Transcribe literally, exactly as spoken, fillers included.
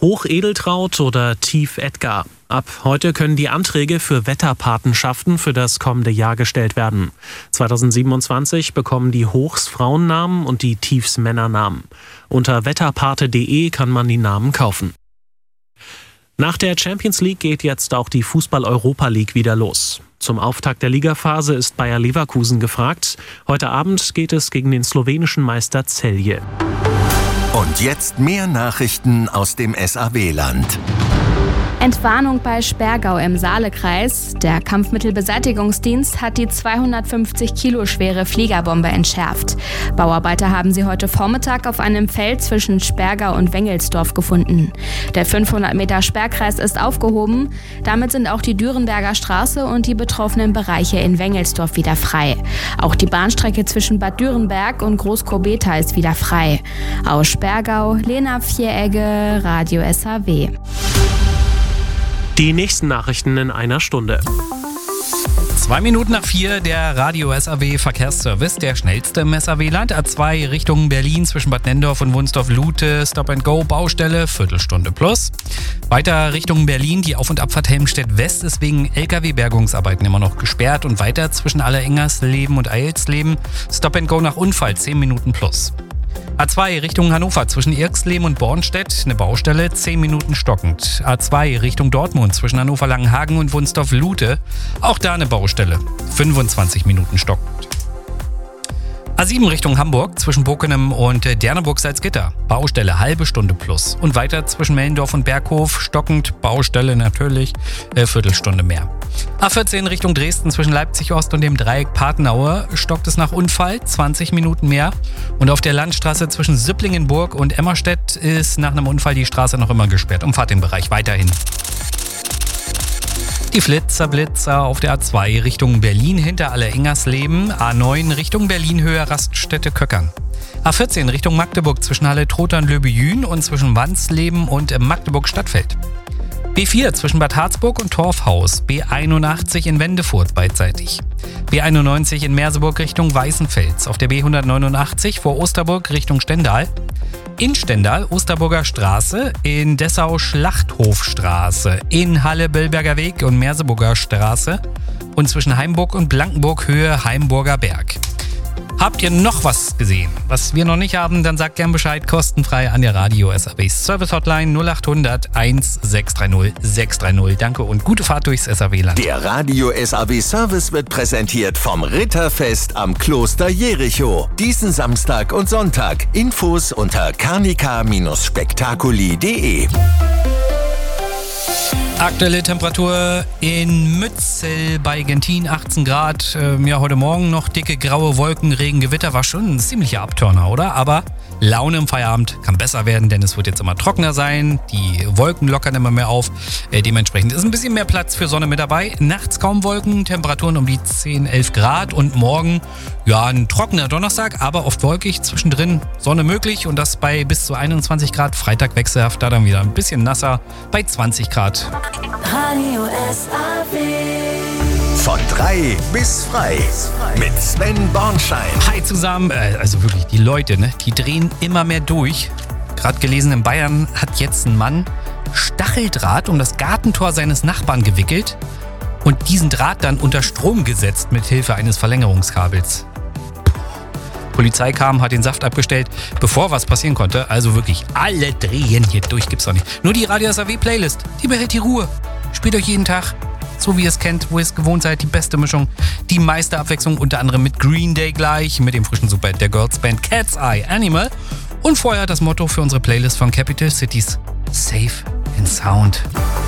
Hochedeltraud oder Tief Edgar. Ab heute können die Anträge für Wetterpatenschaften für das kommende Jahr gestellt werden. zweitausendsiebenundzwanzig bekommen die Hochs Frauennamen und die Tiefs Männernamen. Unter wetterpate punkt de kann man die Namen kaufen. Nach der Champions League geht jetzt auch die Fußball-Europa League wieder los. Zum Auftakt der Ligaphase ist Bayer Leverkusen gefragt. Heute Abend geht es gegen den slowenischen Meister Celje. Und jetzt mehr Nachrichten aus dem S A W-Land. Entwarnung bei Sperrgau im Saalekreis. Der Kampfmittelbeseitigungsdienst hat die zweihundertfünfzig Kilo schwere Fliegerbombe entschärft. Bauarbeiter haben sie heute Vormittag auf einem Feld zwischen Sperrgau und Wengelsdorf gefunden. Der fünfhundert Meter Sperrkreis ist aufgehoben. Damit sind auch die Dürenberger Straße und die betroffenen Bereiche in Wengelsdorf wieder frei. Auch die Bahnstrecke zwischen Bad Dürenberg und Großkobeta ist wieder frei. Aus Sperrgau, Lena Vieregge, Radio S A W. Die nächsten Nachrichten in einer Stunde. Zwei Minuten nach vier, der Radio S A W Verkehrsservice, der schnellste im S A W-Land. A zwei Richtung Berlin zwischen Bad Nenndorf und Wunsdorf-Lute, Stop-and-Go, Baustelle, Viertelstunde plus. Weiter Richtung Berlin, die Auf- und Abfahrt Helmstedt-West ist wegen L K W-Bergungsarbeiten immer noch gesperrt. Und weiter zwischen Allerengersleben und Eilsleben, Stop-and-Go nach Unfall, zehn Minuten plus. A zwei Richtung Hannover zwischen Irxleben und Bornstedt, eine Baustelle, zehn Minuten stockend. A zwei Richtung Dortmund zwischen Hannover-Langenhagen und Wunsdorf-Lute, auch da eine Baustelle, fünfundzwanzig Minuten stockend. A sieben Richtung Hamburg zwischen Bockenem und Derneburg-Salzgitter, Baustelle, halbe Stunde plus. Und weiter zwischen Mellendorf und Berghof, stockend, Baustelle natürlich, äh, Viertelstunde mehr. A vierzehn Richtung Dresden zwischen Leipzig-Ost und dem Dreieck Patenaue stockt es nach Unfall, zwanzig Minuten mehr. Und auf der Landstraße zwischen Süpplingenburg und Emmerstedt ist nach einem Unfall die Straße noch immer gesperrt. Umfahrt den Bereich weiterhin. Die Flitzer, Blitzer auf der A zwei Richtung Berlin hinter Allerengersleben, A neun Richtung Berlin Höhe Raststätte Köckern. A vierzehn Richtung Magdeburg zwischen Halle Trotern Löbejün und zwischen Wansleben und Magdeburg Stadtfeld. B vier zwischen Bad Harzburg und Torfhaus, B einundachtzig in Wendefurt beidseitig. B einundneunzig in Merseburg Richtung Weißenfels, auf der B hundertneunundachtzig vor Osterburg Richtung Stendal. In Stendal Osterburger Straße, in Dessau Schlachthofstraße, in Halle Bellberger Weg und Merseburger Straße und zwischen Heimburg und Blankenburg Höhe Heimburger Berg. Habt ihr noch was gesehen, was wir noch nicht haben, dann sagt gern Bescheid, kostenfrei an der Radio S A W Service Hotline null acht hundert eins sechs drei null sechs drei null. Danke und gute Fahrt durchs S A W-Land. Der Radio S A W Service wird präsentiert vom Ritterfest am Kloster Jericho. Diesen Samstag und Sonntag. Infos unter carnica Spektakuli punkt de. Aktuelle Temperatur in Mützel bei Gentin, achtzehn Grad. Ähm, ja, heute Morgen noch dicke graue Wolken, Regen, Gewitter. War schon ein ziemlicher Abturner, oder? Aber Laune im Feierabend kann besser werden, denn es wird jetzt immer trockener sein. Die Wolken lockern immer mehr auf. Äh, dementsprechend ist ein bisschen mehr Platz für Sonne mit dabei. Nachts kaum Wolken, Temperaturen um die zehn, elf Grad. Und morgen, ja, ein trockener Donnerstag, aber oft wolkig. Zwischendrin Sonne möglich und das bei bis zu einundzwanzig Grad. Freitag wechselhaft, da dann wieder ein bisschen nasser bei zwanzig Grad. Radio S A W. Von drei bis frei mit Sven Bornschein. Hi zusammen, äh, also wirklich die Leute, ne, die drehen immer mehr durch. Gerade gelesen, in Bayern hat jetzt ein Mann Stacheldraht um das Gartentor seines Nachbarn gewickelt und diesen Draht dann unter Strom gesetzt mit Hilfe eines Verlängerungskabels. Polizei kam, hat den Saft abgestellt, bevor was passieren konnte. Also wirklich, alle drehen hier durch, gibt's doch nicht. Nur die Radio S A W Playlist, die behält die Ruhe. Spielt euch jeden Tag, so wie ihr es kennt, wo ihr es gewohnt seid, die beste Mischung, die meiste Abwechslung, unter anderem mit Green Day gleich, mit dem frischen Superhit der Girls Band Cat's Eye Animal und vorher das Motto für unsere Playlist von Capital Cities, Safe and Sound.